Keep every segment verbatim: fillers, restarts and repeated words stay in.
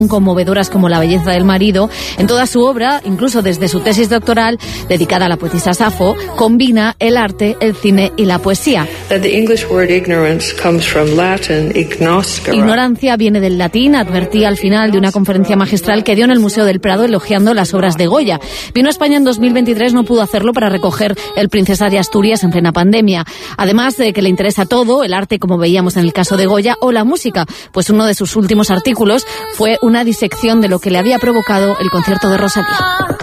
conmovedoras como La belleza del marido. En toda su obra, incluso desde su tesis doctoral dedicada a la poetisa Safo, combina el arte, el cine y la poesía. Ignorancia viene del latín, advertía al final de una conferencia magistral que dio en el Museo del Prado elogiando las obras de Goya. Vino a España en dos mil veintitrés, no pudo hacerlo para recoger el Princesa de Asturias en plena pandemia. Además de que le interesa todo, el arte, como veíamos en el caso de Goya, o la música, pues uno de sus últimos artículos fue un una disección de lo que le había provocado el concierto de Rosalía.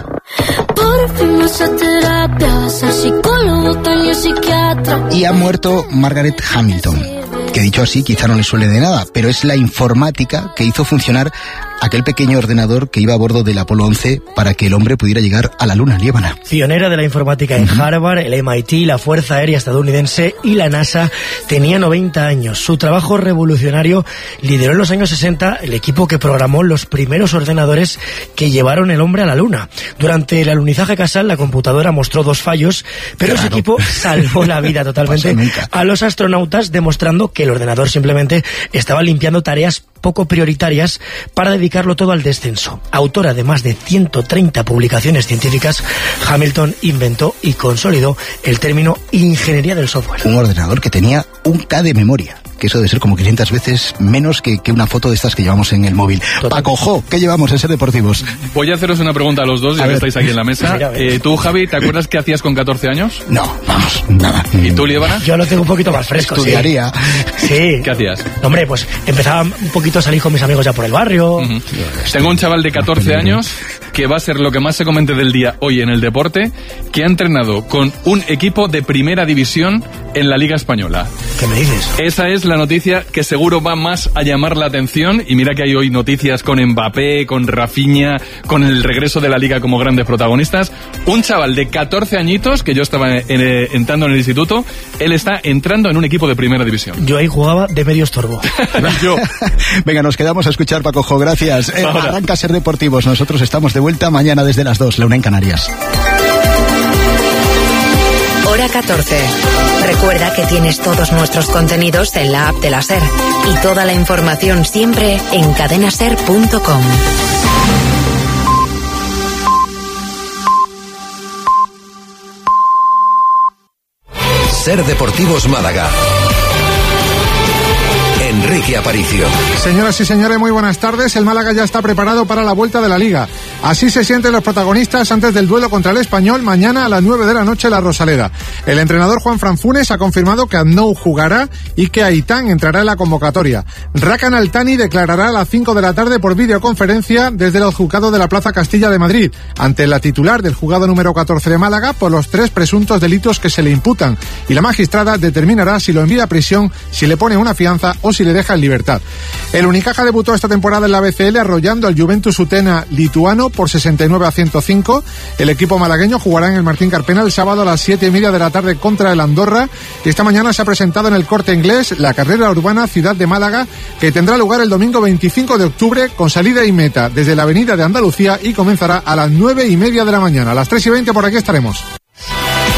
Y ha muerto Margaret Hamilton, que dicho así quizá no le suele de nada, pero es la informática que hizo funcionar aquel pequeño ordenador que iba a bordo del Apolo once para que el hombre pudiera llegar a la Luna, Liébana. Pionera de la informática en uh-huh. Harvard, el M I T, la Fuerza Aérea Estadounidense y la NASA, tenía noventa años. Su trabajo revolucionario lideró en los años sesenta el equipo que programó los primeros ordenadores que llevaron el hombre a la Luna. Durante el alunizaje casal, la computadora mostró dos fallos, pero claro. Ese equipo salvó la vida totalmente a los astronautas, demostrando que el ordenador simplemente estaba limpiando tareas poco prioritarias para dedicarlo todo al descenso. Autora de más de ciento treinta publicaciones científicas, Hamilton inventó y consolidó el término ingeniería del software. Un ordenador que tenía un K de memoria, que eso debe ser como quinientas veces menos que, que una foto de estas que llevamos en el móvil. Total. Paco Jo, ¿qué llevamos en Ser Deportivos? Voy a haceros una pregunta a los dos, ya a que ver. Estáis aquí en la mesa. Mira, eh, tú, Javi, ¿te acuerdas qué hacías con catorce años? No, vamos, nada. ¿Y tú, Liébana? Yo lo tengo un poquito más fresco. Estudiaría. Sí. sí. ¿Qué hacías? Hombre, pues empezaba un poquito a salir con mis amigos ya por el barrio. Uh-huh. Tengo un chaval de catorce años que va a ser lo que más se comente del día hoy en el deporte, que ha entrenado con un equipo de primera división en la Liga Española. ¿Qué me dices? Esa es la noticia que seguro va más a llamar la atención, y mira que hay hoy noticias con Mbappé, con Rafinha, con el regreso de la Liga como grandes protagonistas. Un chaval de catorce añitos, que yo estaba en, en, entrando en el instituto, él está entrando en un equipo de primera división. Yo ahí jugaba de medio estorbo. yo. Venga, nos quedamos a escuchar, Paco Jo, gracias. Eh, arranca Ser Deportivos, nosotros estamos de vuelta mañana desde las dos, la una en Canarias. Hora catorce. Recuerda que tienes todos nuestros contenidos en la app de la SER y toda la información siempre en cadena ser punto com. Ser Deportivos Málaga. Enrique Aparicio. Señoras y señores, muy buenas tardes. El Málaga ya está preparado para la vuelta de la Liga. Así se sienten los protagonistas antes del duelo contra el Español mañana a las nueve de la noche en la Rosaleda. El entrenador Juanfran Funes ha confirmado que Aznou jugará y que Aitán entrará en la convocatoria. Rakan Altani declarará a las cinco de la tarde por videoconferencia desde el juzgado de la Plaza Castilla de Madrid, ante la titular del juzgado número catorce de Málaga por los tres presuntos delitos que se le imputan, y la magistrada determinará si lo envía a prisión, si le pone una fianza o si le deja en libertad. El Unicaja debutó esta temporada en la B C L arrollando al Juventus Utena lituano por sesenta y nueve a ciento cinco. El equipo malagueño jugará en el Martín Carpena el sábado a las siete y media de la tarde contra el Andorra, y esta mañana se ha presentado en el Corte Inglés la carrera urbana Ciudad de Málaga, que tendrá lugar el domingo veinticinco de octubre con salida y meta desde la Avenida de Andalucía y comenzará a las nueve y media de la mañana. A las tres y veinte por aquí estaremos.